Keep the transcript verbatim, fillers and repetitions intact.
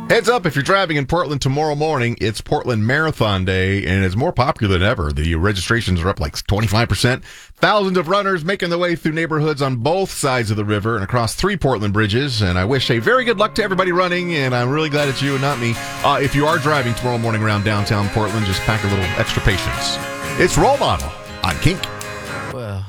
Heads up, if you're driving in Portland tomorrow morning, it's Portland Marathon Day, and it's more popular than ever. The registrations are up like twenty-five percent. Thousands of runners making their way through neighborhoods on both sides of the river and across three Portland bridges. And I wish a very good luck to everybody running, and I'm really glad it's you and not me. Uh, if you are driving tomorrow morning around downtown Portland, just pack a little extra patience. It's Role Model on Kink. Well.